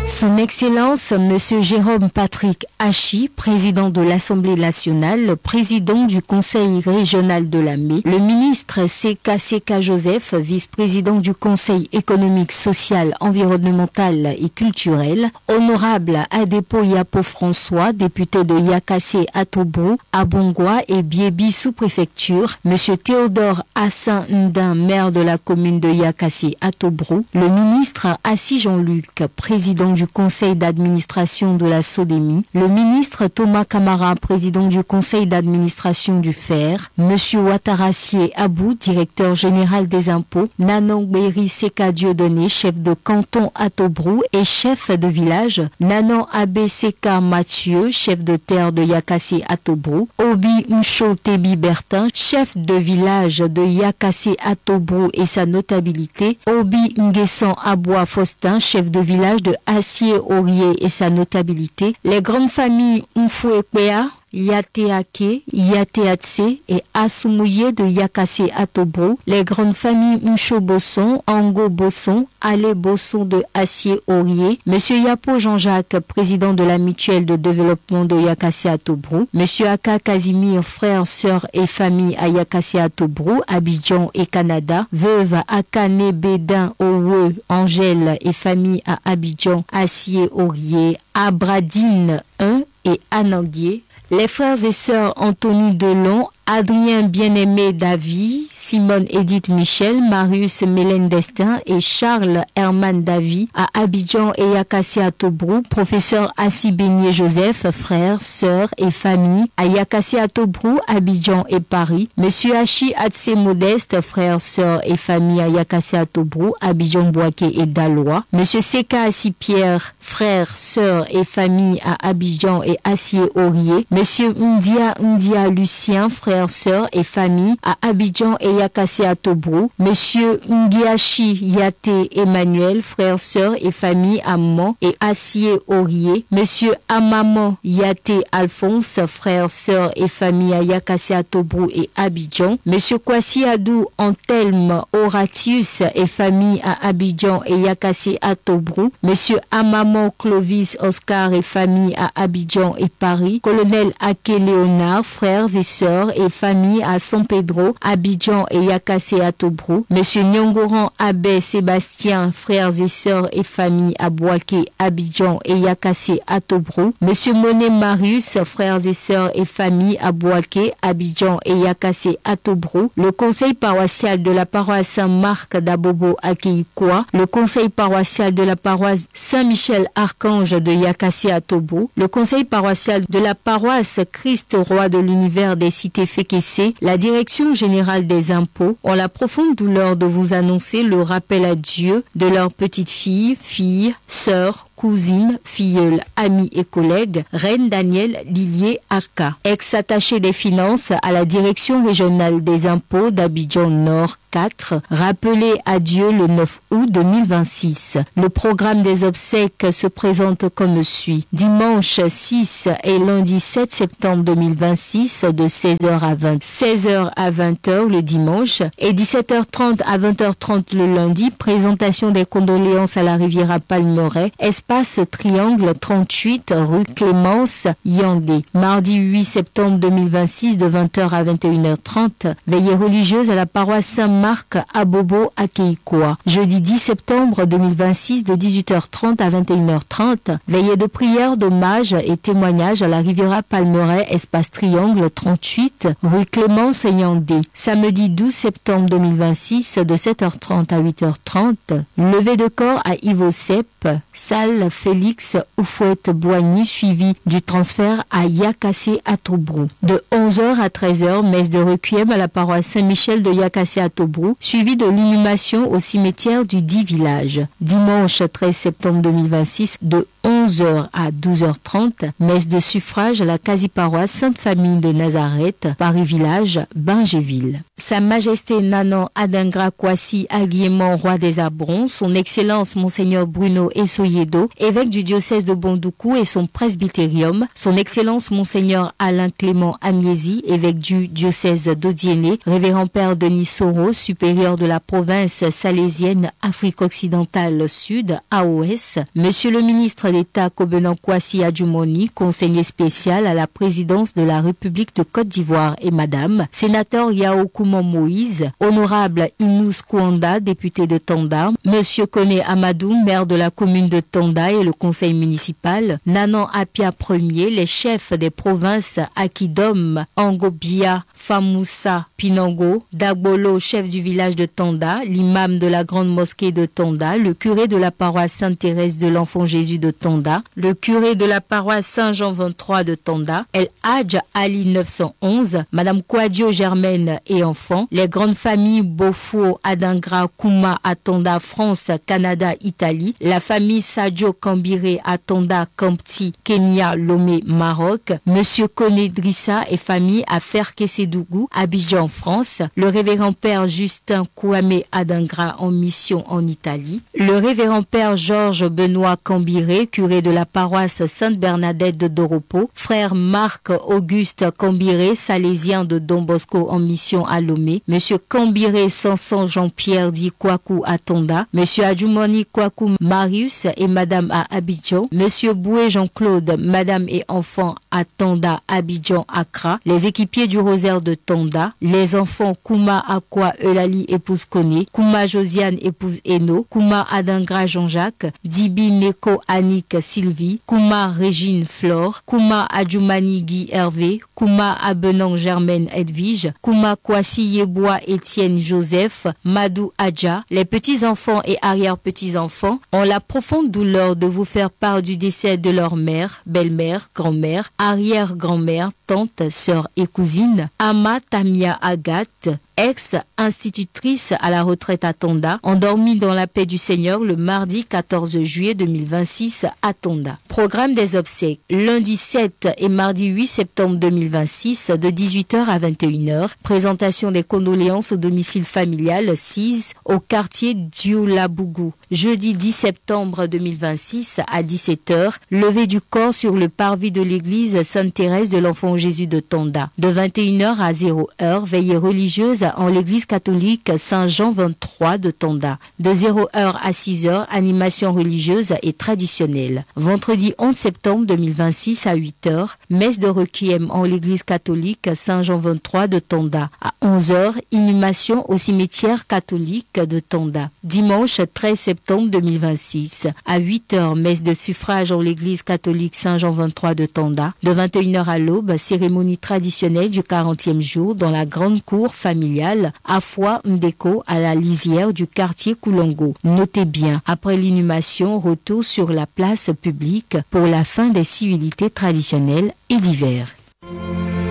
Son Excellence, Monsieur Jérôme Patrick Hachi, président de l'Assemblée nationale, président du Conseil régional de la Mai, le ministre Seka Joseph, vice-président du Conseil économique, social, environnemental et culturel, honorable Adepo Yapo François, député de Yakassé Atobrou, Abongwa et Biebi sous-préfecture, Monsieur Théodore Hassan Ndin, maire de la commune de Yakassé Atobrou, le ministre Assis Jean-Luc, président du conseil d'administration de la SODEMI, le ministre Thomas Camara, président du conseil d'administration du FER, Monsieur Ouattarassié Abou, directeur général des impôts, Nanon Béry Seka Dieudonné, chef de canton Atobrou et chef de village, Nanon Abbé Seka Mathieu, chef de terre de Yakassé Atobrou, Obi Ncho Tebi Bertin, chef de village de Yakassé Atobrou et sa notabilité, Obi Nguessan Aboua Faustin, chef de village de Assié-Aurier et sa notabilité, les grandes familles Mfouekpea, Yateake, Yateatse et Asumouye de Yakassé Atobrou, les grandes familles Mcho Bosson, Ango Bosson, Ale Bosson de Assié-Aurier, Monsieur Yapo Jean-Jacques, président de la mutuelle de développement de Yakassé Atobrou, Monsieur Aka Casimir, frère, sœur et famille à Yakassé Atobrou, Abidjan et Canada, veuve Akane Bédin, Owe, Angèle et famille à Abidjan, Assié-Aurier, Abradine 1 et Ananguier, les frères et sœurs Anthony Delon, Adrien Bien-Aimé Davy, Simone Edith Michel, Marius Mélène Destin et Charles Herman Davy à Abidjan et Yakassé Atobrou, professeur Assi Beignet Joseph, frères, sœurs et famille à Yakassé Atobrou, Abidjan et Paris, Monsieur Hachi Atsé Modeste, frères, sœurs et famille à Yakassé Atobrou, Abidjan Boaké et Dalois, Monsieur Seka Assi Pierre, frères, sœurs et famille à Abidjan et Assié-Aurier, Monsieur Ndia Lucien, frères, sœurs et famille à Abidjan et Yakassé Atobrou, Monsieur Ngiachi Yaté Emmanuel, frères, sœurs et famille à Mans et Assié-Aurier, Monsieur Amaman Yaté Alphonse, frères, sœurs et famille à Yakassé Atobrou et Abidjan, Monsieur Kwasi Adou Anthelme Horatius et famille à Abidjan et Yakassé Atobrou, Monsieur Amaman Clovis Oscar et famille à Abidjan et Paris, Colonel Ake Léonard, frères et sœurs et famille à San Pedro, Abidjan et Yakassé Atobrou, Monsieur Nyongoran Abbé Sébastien, frères et sœurs et famille à Boaké, Abidjan et Yakassé Atobrou, Monsieur Monet Marius, frères et sœurs et famille à Boaké, Abidjan et Yakassé Atobrou, le conseil paroissial de la paroisse Saint-Marc d'Abobo à Keikoua, le conseil paroissial de la paroisse Saint-Michel Archange de Yakassé Atobrou, le conseil paroissial de la paroisse Christ Roi de l'univers des cités Fékessé, la direction générale des impôts ont la profonde douleur de vous annoncer le rappel à Dieu de leurs petites filles, sœurs, cousines, filleules, amis et collègues, Reine Daniel Lilier Arca, ex-attachée des finances à la direction régionale des impôts d'Abidjan Nord 4, rappelé à Dieu le 9 août 2026. Le programme des obsèques se présente comme suit. Dimanche 6 et lundi 7 septembre 2026 de 16h à 20h le dimanche et 17h30 à 20h30 le lundi, présentation des condoléances à la Riviera Palmeraie, espace Triangle 38 rue Clémence Yandé. Mardi 8 septembre 2026 de 20h à 21h30, veillée religieuse à la paroisse Saint-Marc à Bobo à Keikoua. Jeudi 10 septembre 2026 de 18h30 à 21h30, veillée de prière, d'hommage et témoignage à la Riviera Palmeraie, espace Triangle 38 rue Clémence Yandé. Samedi 12 septembre 2026 de 7h30 à 8h30, levée de corps à Ivosep, salle Félix Oufouette-Boigny, suivi du transfert à Yakassé Atobrou. De 11h à 13h, messe de requiem à la paroisse Saint-Michel de Yakassé Atobrou, suivi de l'inhumation au cimetière du dit village. Dimanche 13 septembre 2026, de 11 11h à 12h30, messe de suffrage à la quasi-paroisse Sainte-Famille de Nazareth, Paris-Village, Bingéville. Sa Majesté Nanan Adingra Kwasi Aguiéman, roi des Abrons, son Excellence Monseigneur Bruno Essoyedo, évêque du diocèse de Bondoukou et son presbytérium, son Excellence Monseigneur Alain Clément Amiesi, évêque du diocèse d'Odiéné, révérend Père Denis Soro, supérieur de la province salésienne Afrique occidentale sud, AOS, Monsieur le ministre d'État Kobenan Kwasi Adjumoni, conseiller spécial à la présidence de la République de Côte d'Ivoire et Madame, sénateur Yao Koumon Moïse, honorable Inous Kouanda, député de Tanda, Monsieur Kone Amadou, maire de la commune de Tanda et le conseil municipal, Nanan Apia Ier, les chefs des provinces Akidom, Angobia, Famoussa, Pinango, Dagbolo, chef du village de Tanda, l'imam de la grande mosquée de Tanda, le curé de la paroisse Sainte-Thérèse de l'Enfant Jésus de Tanda, le curé de la paroisse Saint-Jean 23 de Tanda, El Hadj Ali 911, Madame Kouadio Germaine et enfants, les grandes familles Bofo, Adingra, Kouma à Tanda, France, Canada, Italie, la famille Sadio Kambiré à Tanda, Kampti, Kenya, Lomé, Maroc, Monsieur Kone Drissa et famille à Ferkesedougou, Abidjan, France, le révérend Père Justin Kouame Adingra en mission en Italie, le révérend Père Georges Benoît Kambiré, curé de la paroisse Sainte-Bernadette de Doropo, frère Marc Auguste Kambiré, salésien de Don Bosco en mission à Lomé, Monsieur Kambiré Sanson Jean-Pierre dit Kwaku à Tonda, Monsieur Adjumoni Kwaku Marius et Madame à Abidjan, Monsieur Boué Jean-Claude, Madame et enfants à Tonda, Abidjan, Accra, les équipiers du Rosaire de Tonda, les enfants Kouma Akwa Eulali épouse Koné, Kouma Josiane épouse Eno, Kouma Adingra Jean-Jacques, Dibi Neko Annick Sylvie, Kouma Régine Flore, Kouma Adjumani Guy Hervé, Kouma Abenang Germaine Edwige, Kouma Kwasi Yebois Étienne Joseph, Madou Adja, les petits-enfants et arrière-petits-enfants ont la profonde douleur de vous faire part du décès de leur mère, belle-mère, grand-mère, arrière-grand-mère, tante, sœur et cousine, Ama Tamia Agathe, ex-institutrice à la retraite à Tonda, endormie dans la paix du Seigneur le mardi 14 juillet 2026 à Tonda. Programme des obsèques, lundi 7 et mardi 8 septembre 2026 de 18h à 21h. Présentation des condoléances au domicile familial 6 au quartier Dioulabougou. Jeudi 10 septembre 2026 à 17h, levée du corps sur le parvis de l'église Sainte-Thérèse de l'Enfant Jésus de Tonda. De 21h à 0h, veillée religieuse en l'église catholique Saint-Jean 23 de Tonda. De 0h à 6h, animation religieuse et traditionnelle. Vendredi 11 septembre 2026 à 8h, messe de requiem en l'église catholique Saint-Jean 23 de Tonda. À 11h, inhumation au cimetière catholique de Tonda. Dimanche 13 septembre 2026 à 8h, messe de suffrage en l'église catholique Saint-Jean 23 de Tonda. De 21h à l'aube, cérémonie traditionnelle du 40e jour dans la grande cour familiale Afwa Ndeko à la lisière du quartier Koulongo. Notez bien, après l'inhumation, retour sur la place publique pour la fin des civilités traditionnelles et d'hiver.